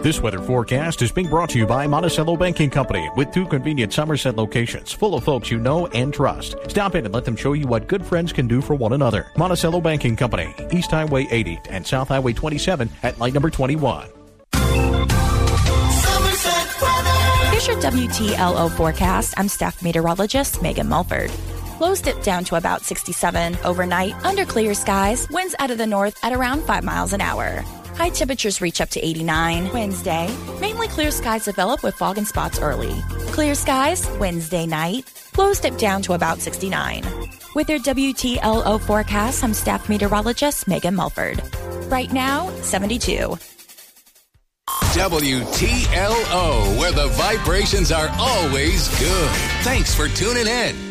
This weather forecast is being brought to you by Monticello Banking Company with 2 convenient Somerset locations full of folks you know and trust. Stop in and let them show you what good friends can do for one another. Monticello Banking Company, East Highway 80 and South Highway 27 at light number 21. Here's your WTLO forecast. I'm staff meteorologist Megan Mulford. Lows dip down to about 67 overnight under clear skies. Winds out of the north at around 5 miles an hour. High temperatures reach up to 89 Wednesday. Mainly clear skies develop with fog and spots early. Clear skies Wednesday night. Lows dip down to about 69. With your WTLO forecast, I'm staff meteorologist Megan Mulford. Right now, 72. WTLO, where the vibrations are always good. Thanks for tuning in.